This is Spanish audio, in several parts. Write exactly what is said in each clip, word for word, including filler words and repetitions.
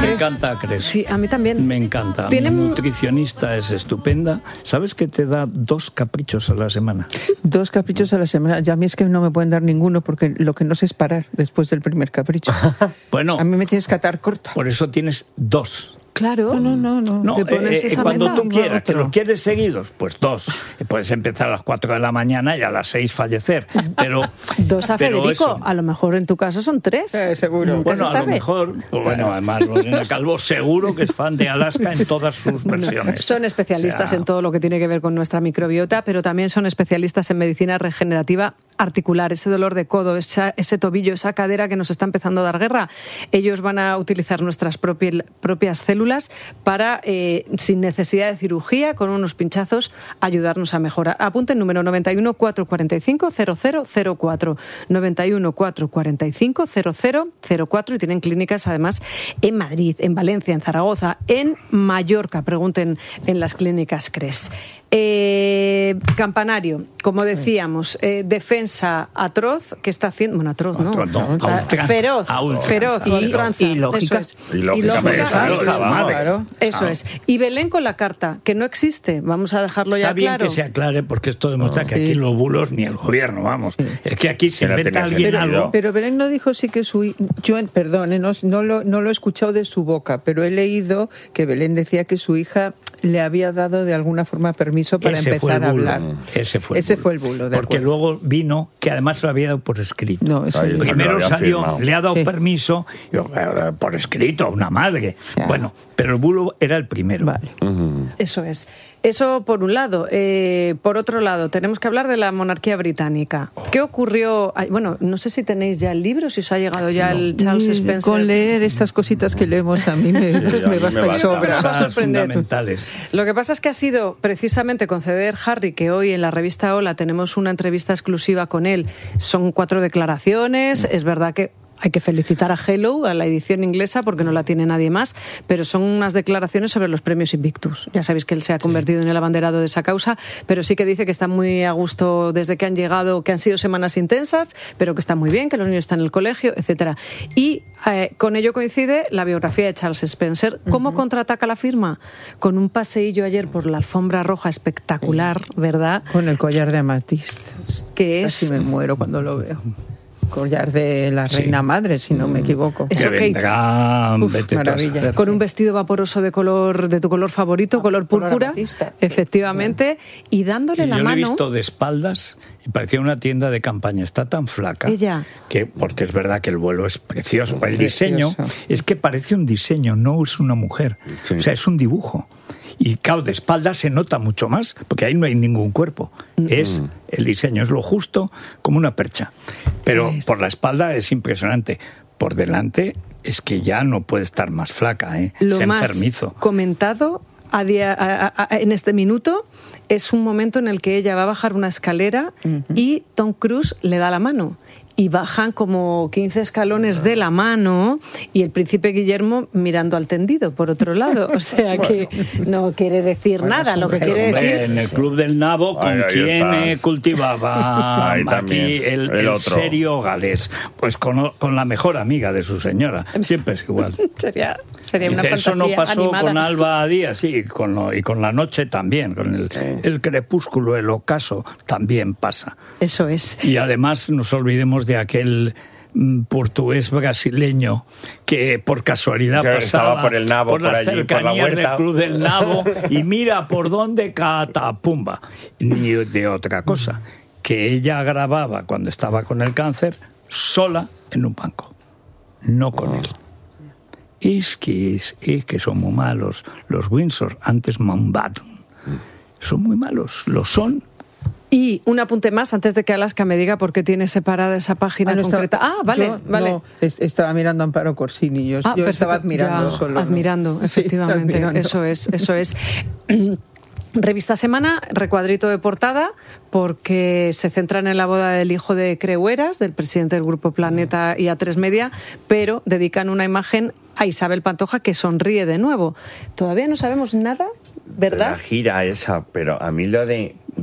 Me encanta Cres. Sí, a mí también. Me encanta. ¿Tienen... Mi nutricionista es estupenda. ¿Sabes que te da dos caprichos a la semana? Dos caprichos a la semana. Ya a mí es que no me pueden dar ninguno porque lo que no sé es parar después del primer capricho. Bueno. A mí me tienes que atar corto. Por eso tienes dos. Claro. No, no, no. No, ¿Te pones eh, esa cuando meta? tú quieras, Otro. que los quieres seguidos, pues dos. Puedes empezar a las cuatro de la mañana y a las seis fallecer. Pero Dos a pero Federico, eso. a lo mejor en tu caso son tres. Eh, seguro. Nunca Bueno, se a sabe. lo mejor, pues bueno, además Lorena Calvo seguro que es fan de Alaska en todas sus versiones. Son especialistas O sea, en todo lo que tiene que ver con nuestra microbiota, pero también son especialistas en medicina regenerativa articular, ese dolor de codo, esa, ese tobillo, esa cadera que nos está empezando a dar guerra. Ellos van a utilizar nuestras propi, propias células para, eh, sin necesidad de cirugía, con unos pinchazos, ayudarnos a mejorar. Apunten número noventa y uno, cuatrocientos cuarenta y cinco, cero cero cero cuatro. noventa y uno, cuatrocientos cuarenta y cinco, cero cero cero cuatro y tienen clínicas además en Madrid, en Valencia, en Zaragoza, en Mallorca. Pregunten en las clínicas Cres. Eh, Campanario, como decíamos, eh, defensa atroz que está haciendo, bueno, atroz, ¿no? Atroz, no, a ultranza, feroz, a ultranza. feroz, Y- a ultranza. y lógica. Eso es. Y lógica, lógica, eso, claro. eso, vamos. Claro. Eso es. Y Belén con la carta, que no existe, vamos a dejarlo Está ya bien claro. que se aclare porque esto demuestra No, que sí. aquí los bulos ni el gobierno, vamos. Es que aquí se Que no inventa tenía alguien sentido. algo. Pero Belén no dijo sí que su... hi- Yo, perdón, eh, no, no, lo, no lo he escuchado de su boca, pero he leído que Belén decía que su hija le había dado de alguna forma permiso para Ese fue empezar a el bulo. hablar. Ese fue el Ese bulo. fue el bulo, de Porque acuerdo. luego vino, que además lo había dado por escrito. No, eso Ahí no. está. Primero que lo había salió, firmado. le ha dado Sí. permiso, yo, eh, por escrito, a una madre. Ya. Bueno, pero el bulo era el primero. Vale. Ujú. Eso es. Eso por un lado. Eh, por otro lado, tenemos que hablar de la monarquía británica. ¿Qué ocurrió? Ay, bueno, no sé si tenéis ya el libro, si os ha llegado ya el Charles Y Spencer. Con leer estas cositas que leemos a mí me, a mí me me basta y basta. sobra. Nos va a Cosas sorprender. fundamentales. Lo que pasa es que ha sido precisamente conceder Harry, que hoy en la revista Hola tenemos una entrevista exclusiva con él. Son cuatro declaraciones. Es verdad que hay que felicitar a Hello, a la edición inglesa, porque no la tiene nadie más, pero son unas declaraciones sobre los premios Invictus. Ya sabéis que él se ha convertido en el abanderado de esa causa, pero sí que dice que está muy a gusto desde que han llegado, que han sido semanas intensas, pero que está muy bien, que los niños están en el colegio, etcétera. Y eh, con ello coincide la biografía de Charles Spencer. ¿Cómo uh-huh. contraataca la firma? Con un paseillo ayer por la alfombra roja espectacular, ¿verdad? Con el collar de ametistas. Que es... Casi me muero cuando lo veo. Collar de la reina Sí. madre, si no me equivoco. Eso, Que Kate. vendrá, Uf, vete tú a maravilla. saber. Con un vestido vaporoso de color de tu color favorito, color color púrpura, amatista. efectivamente, y dándole Y la yo la he mano. visto de espaldas y parecía una tienda de campaña. Está tan flaca. Ella. Que, porque es verdad que el vuelo es precioso. El Precioso. diseño es que parece un diseño, no es una mujer. Sí. O sea, es un dibujo. Y claro, de espaldas se nota mucho más, porque ahí no hay ningún cuerpo. Es el diseño, es lo justo, como una percha. Pero Pues- por la espalda es impresionante. Por delante es que ya no puede estar más flaca, ¿eh? Lo Es más enfermizo. comentado a día- a- a- a- en este minuto es un momento en el que ella va a bajar una escalera y Tom Cruise le da la mano. Y bajan como quince escalones de la mano y el príncipe Guillermo mirando al tendido, por otro lado. O sea que no quiere decir Bueno, nada. es un Lo que gesto. quiere Hombre, decir... en el club del nabo, ¿con Ahí, ahí quién está. eh, cultivaba Ahí aquí también, el, el el otro. serio galés? Pues con, con la mejor amiga de su señora. Siempre es igual. Sería, sería una Dice, fantasía eso no pasó animada. con Alba Díaz, sí, con lo- y con la noche también, con el, el crepúsculo, el ocaso, también pasa. Eso es. Y además nos olvidemos de aquel mm, portugués brasileño que por casualidad Que pasaba estaba por el Nabo, por por las allí, por la cercanías huerta. del Club del Nabo y mira por dónde catapumba. Ni de otra cosa, que ella grababa cuando estaba con el cáncer sola en un banco, no con él. Es que, es, es que son muy malos los Windsor, antes Mountbatten. Son muy malos, lo son. Y un apunte más antes de que Alaska me diga por qué tiene separada esa página Ah, no concreta. estaba- ah, vale, yo vale. no, es- estaba mirando a Amparo Corsini. Yo, Ah, yo perfecto. estaba admirando Ya, solo. ¿no? Admirando, Sí, efectivamente. admirando. Eso es, eso es. Revista Semana, recuadrito de portada, porque se centran en la boda del hijo de Creueras, del presidente del Grupo Planeta y A tres Media, pero dedican una imagen a Isabel Pantoja que sonríe de nuevo. Todavía no sabemos nada, De la ¿verdad? gira esa, pero a mí lo de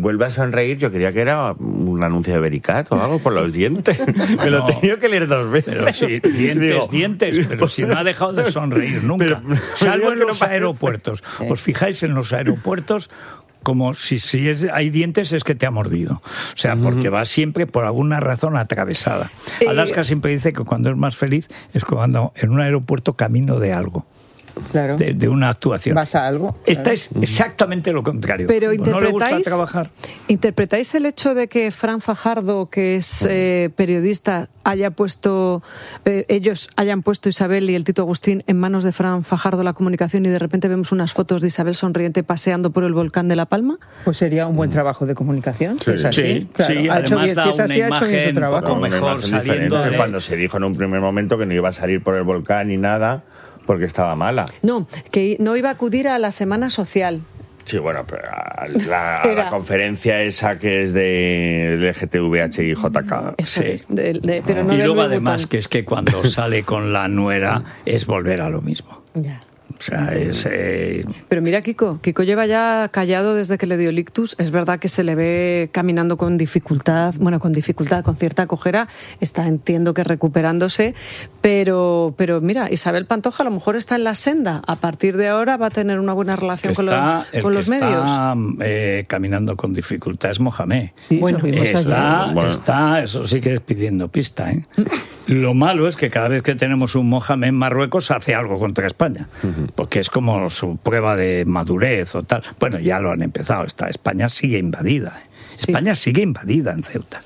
vuelve a sonreír, yo creía que era un anuncio de Vericat o algo por los dientes. Me lo he tenido que leer dos veces. Pero sí, dientes, Digo, dientes, pero si no ha dejado de sonreír nunca. Pero, salvo en los no aeropuertos. ¿Os fijáis en los aeropuertos? Como si, si es, hay dientes es que te ha mordido. O sea, porque va siempre por alguna razón atravesada. Eh, Alaska siempre dice que cuando es más feliz es cuando en un aeropuerto camino de algo. Claro. De, de una actuación. ¿Vas a algo? Esta claro. es exactamente lo contrario. Pero ¿No le gusta trabajar? ¿Interpretáis el hecho de que Fran Fajardo, que es eh, periodista, haya puesto, eh, ellos hayan puesto Isabel y el Tito Agustín en manos de Fran Fajardo la comunicación y de repente vemos unas fotos de Isabel sonriente paseando por el volcán de La Palma? Pues sería un buen trabajo de comunicación. Sí, ¿Es así? Sí, claro. sí, ha hecho bien, si es así, ha hecho bien su trabajo. Una mejor saliendo de... Cuando se dijo en un primer momento que no iba a salir por el volcán ni nada, porque estaba mala. No, que no iba a acudir a la Semana Social. Sí, bueno, pero a la, a la conferencia esa que es de L G T B H I J K. Eso sí. es, de, de, pero no y luego Louis además Vuitton. que es que cuando sale con la nuera es volver a lo mismo. Ya. O sea, es... Eh... Pero mira, Kiko, Kiko lleva ya callado desde que le dio el ictus. Es verdad que se le ve caminando con dificultad, bueno, con dificultad, con cierta cojera. Está, entiendo que recuperándose. Pero, pero mira, Isabel Pantoja a lo mejor está en la senda. A partir de ahora va a tener una buena relación con está, los, con los está, medios. Eh, caminando con dificultad es Mohamed. Sí, bueno, está, bueno. está, eso sí que es pidiendo pista, ¿eh? Lo malo es que cada vez que tenemos un Mohamed en Marruecos hace algo contra España, uh-huh. porque es como su prueba de madurez o tal. Bueno, ya lo han empezado. Esta España sigue invadida. ¿eh? Sí. España sigue invadida en Ceuta.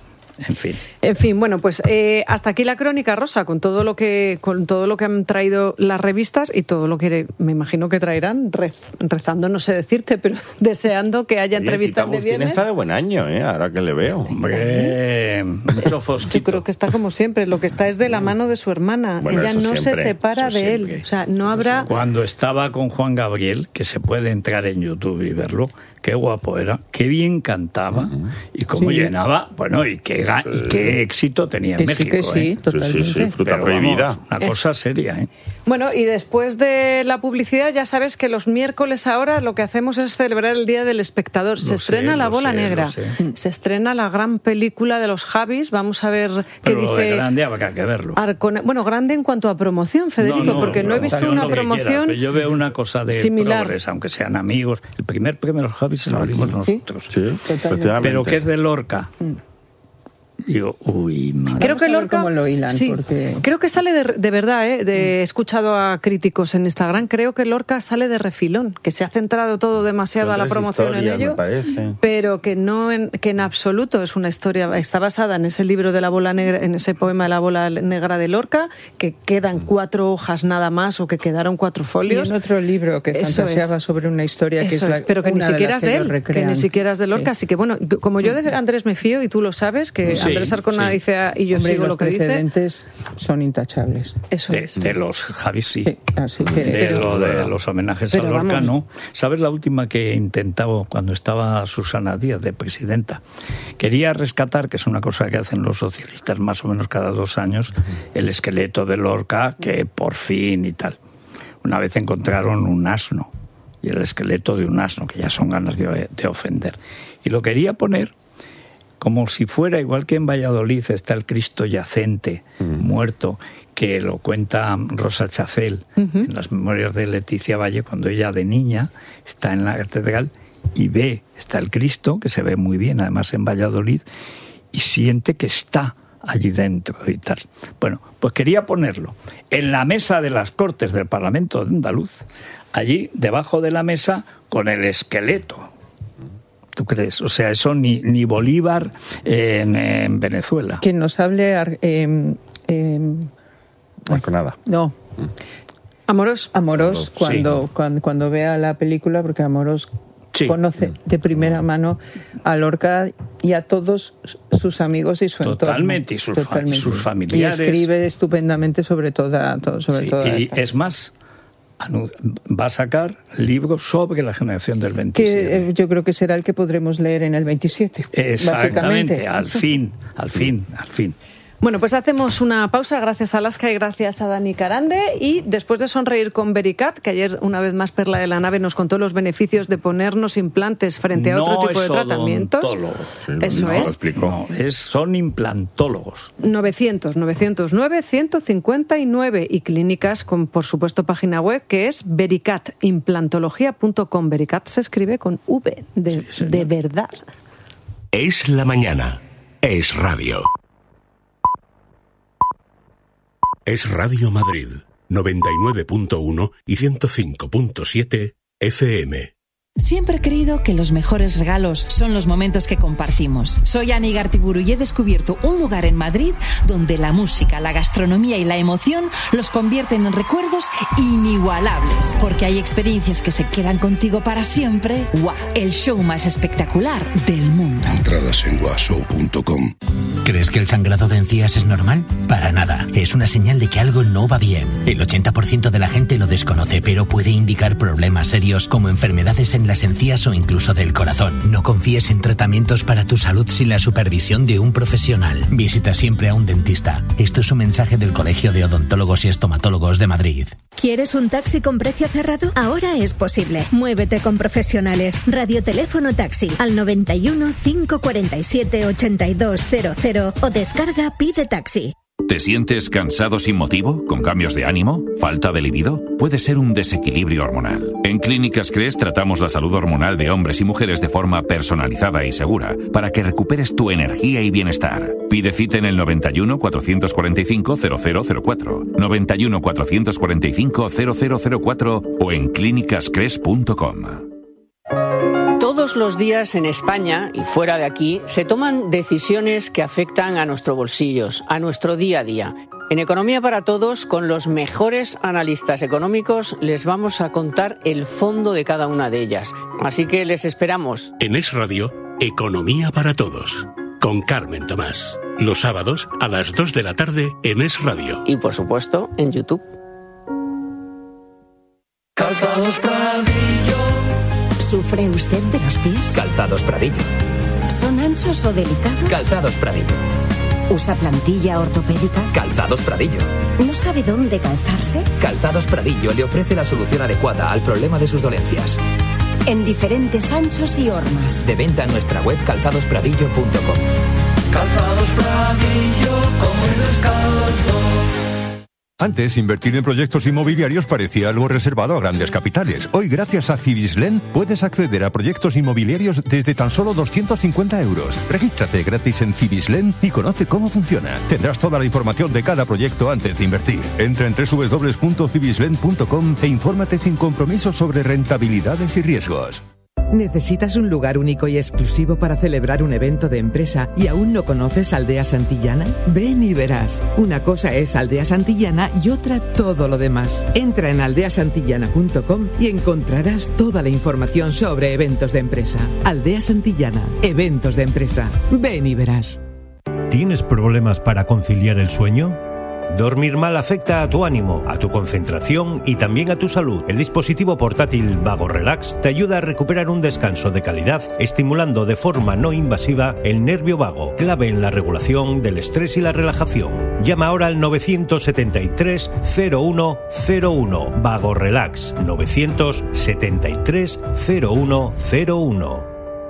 En fin. En fin, bueno, pues eh, hasta aquí la crónica, Rosa, con todo lo que con todo lo que han traído las revistas y todo lo que me imagino que traerán, re, rezando, no sé decirte, pero deseando que haya entrevistas de viernes. Está de buen año, ¿eh? Ahora que le veo. Hombre, mucho fosquito. Yo creo que está como siempre. Lo que está es de la mano de su hermana. Bueno, ella no siempre, se separa de siempre. él. O sea, no habrá... Cuando estaba con Juan Gabriel, que se puede entrar en YouTube y verlo, qué guapo era, qué bien cantaba uh-huh. y cómo sí. llenaba, bueno, y qué, sí. y qué éxito tenía en que México. Sí, que sí, ¿eh? totalmente. Sí, sí, sí, fruta Pero, prohibida. Vamos, una cosa seria, ¿eh? Bueno, y después de la publicidad, ya sabes que los miércoles ahora lo que hacemos es celebrar el Día del Espectador. Se lo estrena sé, La Bola sé, Negra. Se estrena la gran película de los Javis. Vamos a ver qué Pero dice... Lo de grande habrá que verlo. Arcone... Bueno, grande en cuanto a promoción, Federico, no, no, porque no he visto una promoción quiera, yo veo una cosa de similar. Progres, aunque sean amigos. El primer premio de los Javis se lo dimos nosotros. Sí, pero que es de Lorca. Mm. Digo, uy, madre. Creo que Lorca, cómo lo hilan, sí, porque... creo que sale de, de verdad, ¿eh? De, he escuchado a críticos en Instagram, creo que Lorca sale de refilón, que se ha centrado todo demasiado a la promoción en ello, pero que no en, que en absoluto es una historia, está basada en ese libro de la bola negra, en ese poema de la bola negra de Lorca, que quedan cuatro hojas nada más o que quedaron cuatro folios. Y en otro libro que Eso fantaseaba es. sobre una historia Eso que es, la, es, pero que ni siquiera es de él, que ni siquiera es de Lorca, sí. así que bueno, como yo de Andrés me fío y tú lo sabes, que sí. Andrés Arcona sí. dice y yo Hombre, sigo los lo que dice. Los precedentes son intachables. Eso de, es. de los Javis sí. sí así que, de, pero, lo, de los homenajes a Lorca vamos. no. ¿Sabes la última que he intentado cuando estaba Susana Díaz de presidenta? Quería rescatar, que es una cosa que hacen los socialistas más o menos cada dos años, el esqueleto de Lorca, que por fin y tal. Una vez encontraron un asno y el esqueleto de un asno, que ya son ganas de, de ofender. Y lo quería poner como si fuera, igual que en Valladolid está el Cristo yacente, mm. muerto, que lo cuenta Rosa Chafel uh-huh. en las memorias de Leticia Valle, cuando ella de niña está en la catedral y ve, está el Cristo, que se ve muy bien además en Valladolid, y siente que está allí dentro y tal. Bueno, pues quería ponerlo en la mesa de las Cortes del Parlamento de Andaluz, allí debajo de la mesa con el esqueleto. ¿Tú crees? O sea, eso ni, ni Bolívar en, en Venezuela. Que nos hable... Eh, eh, Arconada. No. Amorós. Amorós, cuando, sí. cuando, cuando vea la película, porque Amorós sí. conoce de primera mano a Lorca y a todos sus amigos y su Totalmente, entorno. Y sus, Totalmente, y sus familiares. Y escribe estupendamente sobre toda, todo, sobre sí, toda y esta. es más, va a sacar libros sobre la generación del veintisiete. Que eh, yo creo que será el que podremos leer en el veintisiete. Exactamente, básicamente. al fin, al fin, al fin. Bueno, pues hacemos una pausa, gracias a Alaska y gracias a Dani Carande, y después de sonreír con Vericat, que ayer una vez más Perla de la Nave nos contó los beneficios de ponernos implantes frente a no otro tipo de es tratamientos. Sí, Eso no, es. Lo explico. No, es. Son implantólogos. novecientos, novecientos nueve, ciento cincuenta y nueve y clínicas con, por supuesto, página web que es vericat implantología punto com. Vericat se escribe con V, de, sí, de verdad. Es la mañana. Es radio. Es Radio Madrid, noventa y nueve punto uno y ciento cinco punto siete F M. Siempre he creído que los mejores regalos son los momentos que compartimos. Soy Ani Gartiburu y he descubierto un lugar en Madrid donde la música, la gastronomía y la emoción los convierten en recuerdos inigualables. Porque hay experiencias que se quedan contigo para siempre. ¡Guau! El show más espectacular del mundo. Entradas en guashow punto com. ¿Crees que el sangrado de encías es normal? Para nada. Es una señal de que algo no va bien. El ochenta por ciento de la gente lo desconoce, pero puede indicar problemas serios como enfermedades en las encías o incluso del corazón. No confíes en tratamientos para tu salud sin la supervisión de un profesional. Visita siempre a un dentista. Esto es un mensaje del Colegio de Odontólogos y Estomatólogos de Madrid. ¿Quieres un taxi con precio cerrado? Ahora es posible. Muévete con profesionales. Radioteléfono taxi al noventa y uno, cinco cuarenta y siete, ochenta y dos cero cero o descarga Pide Taxi. ¿Te sientes cansado sin motivo? ¿Con cambios de ánimo? ¿Falta de libido? Puede ser un desequilibrio hormonal. En Clínicas Cres tratamos la salud hormonal de hombres y mujeres de forma personalizada y segura para que recuperes tu energía y bienestar. Pide cita en el noventa y uno, cuatrocientos cuarenta y cinco, cero cero cero cuatro, noventa y uno, cuatrocientos cuarenta y cinco, cero cero cero cuatro o en clínicas cres punto com. Todos los días en España y fuera de aquí se toman decisiones que afectan a nuestros bolsillos, a nuestro día a día. En Economía para Todos, con los mejores analistas económicos, les vamos a contar el fondo de cada una de ellas. Así que les esperamos. En Es Radio, Economía para Todos, con Carmen Tomás. Los sábados a las dos de la tarde en Es Radio. Y por supuesto, en YouTube. Calzados Pradillo. ¿Sufre usted de los pies? Calzados Pradillo. ¿Son anchos o delicados? Calzados Pradillo. ¿Usa plantilla ortopédica? Calzados Pradillo. ¿No sabe dónde calzarse? Calzados Pradillo le ofrece la solución adecuada al problema de sus dolencias. En diferentes anchos y hormas. De venta en nuestra web calzados pradillo punto com. Calzados Pradillo, como el descalzo. Antes, invertir en proyectos inmobiliarios parecía algo reservado a grandes capitales. Hoy, gracias a Cibislen, puedes acceder a proyectos inmobiliarios desde tan solo doscientos cincuenta euros. Regístrate gratis en Cibislen y conoce cómo funciona. Tendrás toda la información de cada proyecto antes de invertir. Entra en doble u doble u doble u punto cibislen punto com e infórmate sin compromiso sobre rentabilidades y riesgos. ¿Necesitas un lugar único y exclusivo para celebrar un evento de empresa y aún no conoces Aldea Santillana? Ven y verás. Una cosa es Aldea Santillana y otra todo lo demás. Entra en aldea santillana punto com y encontrarás toda la información sobre eventos de empresa. Aldea Santillana, eventos de empresa. Ven y verás. ¿Tienes problemas para conciliar el sueño? Dormir mal afecta a tu ánimo, a tu concentración y también a tu salud. El dispositivo portátil Vago Relax te ayuda a recuperar un descanso de calidad, estimulando de forma no invasiva el nervio vago, clave en la regulación del estrés y la relajación. Llama ahora al novecientos setenta y tres, cero uno cero uno. Vago Relax, novecientos setenta y tres, cero uno cero uno.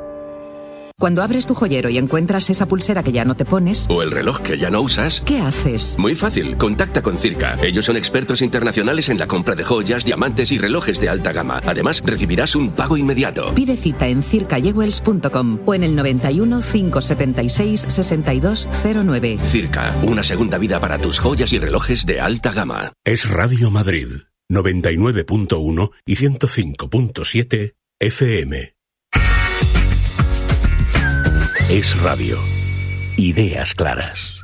Cuando abres tu joyero y encuentras esa pulsera que ya no te pones... o el reloj que ya no usas... ¿qué haces? Muy fácil, contacta con Circa. Ellos son expertos internacionales en la compra de joyas, diamantes y relojes de alta gama. Además, recibirás un pago inmediato. Pide cita en circa jewels punto com o en el noventa y uno, cinco setenta y seis, sesenta y dos cero nueve. Circa, una segunda vida para tus joyas y relojes de alta gama. Es Radio Madrid, noventa y nueve punto uno y ciento cinco punto siete F M. Es Radio. Ideas claras.